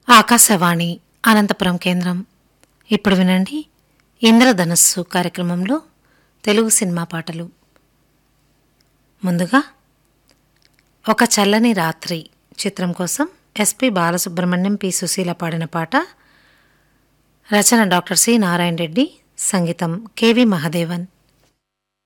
ఆకాశవాణి అనంతపురం కేంద్రం. ఇప్పుడు వినండి ఇంద్రధనస్సు కార్యక్రమంలో తెలుగు సినిమా పాటలు. ముందుగా ఒక చల్లని రాత్రి చిత్రం కోసం ఎస్పి బాలసుబ్రహ్మణ్యం, పి సుశీల పాడిన పాట. రచన డాక్టర్ సి నారాయణ రెడ్డి, సంగీతం కెవి మహదేవన్.